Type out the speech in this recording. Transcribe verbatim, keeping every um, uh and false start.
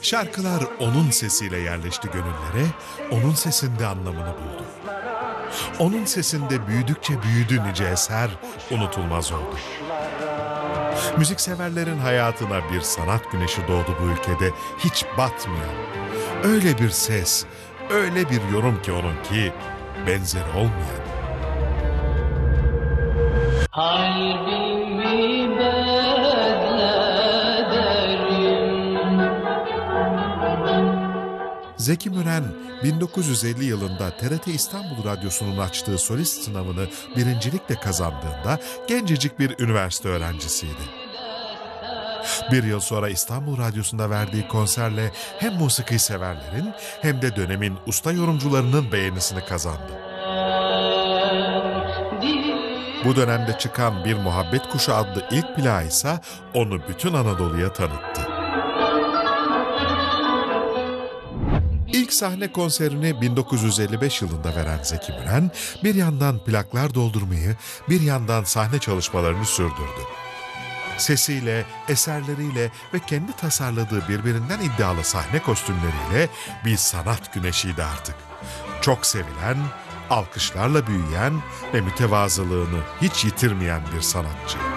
Şarkılar onun sesiyle yerleşti gönüllere, onun sesinde anlamını buldu. Onun sesinde büyüdükçe büyüdü nice eser, unutulmaz oldu. Müzikseverlerin hayatına bir sanat güneşi doğdu bu ülkede, hiç batmayan. Öyle bir ses, öyle bir yorum ki onunki, benzeri olmayan. Kalbimi bedlederim. Zeki Müren, bin dokuz yüz elli yılında T R T İstanbul Radyosu'nun açtığı solist sınavını birincilikle kazandığında gencecik bir üniversite öğrencisiydi. Bir yıl sonra İstanbul Radyosu'nda verdiği konserle hem musiki severlerin hem de dönemin usta yorumcularının beğenisini kazandı. Bu dönemde çıkan Bir Muhabbet Kuşu adlı ilk plağı ise onu bütün Anadolu'ya tanıttı. İlk sahne konserini bin dokuz yüz elli beş yılında veren Zeki Müren, bir yandan plaklar doldurmayı, bir yandan sahne çalışmalarını sürdürdü. Sesiyle, eserleriyle ve kendi tasarladığı birbirinden iddialı sahne kostümleriyle bir sanat güneşiydi artık. Çok sevilen, alkışlarla büyüyen ve mütevazılığını hiç yitirmeyen bir sanatçı.